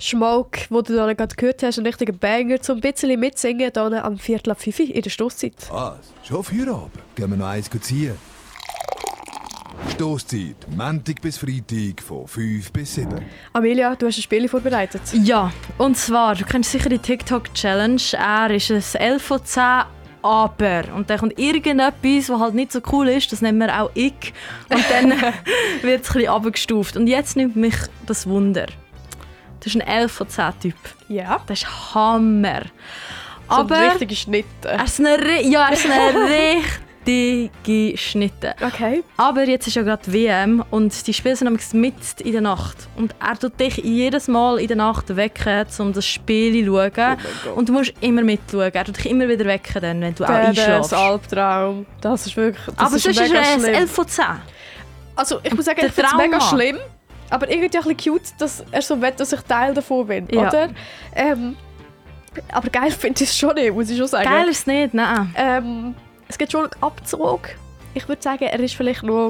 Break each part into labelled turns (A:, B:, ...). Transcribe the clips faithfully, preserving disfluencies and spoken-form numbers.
A: Schmauk, den du da gerade gehört hast, ein richtiger Banger, zum ein bisschen mitsingen hier am Viertel ab fünf in der Stosszeit.
B: Was? Schon Feierabend? Gehen wir noch eins ziehen? Stosszeit, Montag bis Freitag von fünf bis sieben.
A: Amelia, du hast ein Spiel vorbereitet.
C: Ja, und zwar, du kennst sicher die TikTok-Challenge. Er ist ein elf von zehn, aber. Und dann kommt irgendetwas, was halt nicht so cool ist, das nennen wir auch ich. Und dann wird es ein bisschen runtergestuft. Und jetzt nimmt mich das Wunder. Das ist ein elf von zehn Typ.
A: Ja.
C: Das ist Hammer.
A: So
C: Aber
A: richtige Schnitte.
C: er ist eine, ja, er ist eine richtige Schnitte.
A: Okay.
C: Aber jetzt ist ja gerade W M und die Spiele sind nämlich mitten in der Nacht. Und er tut dich jedes Mal in der Nacht wecken, um das Spiel zu schauen.
A: Oh
C: Und du musst immer mitschauen. Er tut dich immer wieder wecken, dann, wenn du auch
A: Das
C: einschläfst.
A: Albtraum. Das ist wirklich das
C: Aber
A: ist
C: sonst ist
A: mega
C: er ein
A: schlimm.
C: elf von zehn.
A: Also ich muss sagen,
C: Der
A: ich finde es mega
C: Trauma.
A: schlimm. Aber irgendwie auch ein bisschen cute, dass er so will, dass ich Teil davon bin,
C: Ja.
A: oder? Ähm, aber geil finde ich es schon nicht, muss ich schon sagen.
C: Geil ist es nicht, nein.
A: Ähm, es gibt schon einen Abzug. Ich würde sagen, er ist vielleicht nur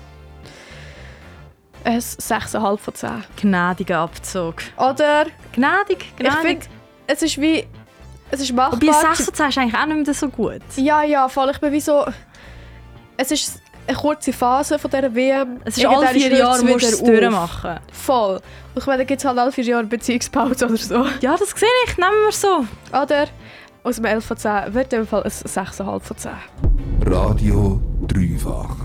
A: ein sechs Komma fünf von zehn.
C: Gnädiger Abzug.
A: Oder?
C: Gnädig,
A: Ich
C: gnädig.
A: finde, es ist wie... Es ist machbar.
C: Wobei sechs von zehn ist eigentlich auch nicht mehr so gut.
A: Ja, ja, voll. Ich bin wie so... Es ist eine kurze Phase von dieser W M.
C: Es ist alle vier Jahre musst du es durchmachen.
A: Voll. Und ich meine, dann gibt es halt alle vier Jahre eine Beziehungspause oder so.
C: Ja, das sehe ich. Nehmen wir so.
A: Oder? Aus dem elf von zehn wird in dem Fall ein sechs Komma fünf von zehn.
B: Radio dreifach.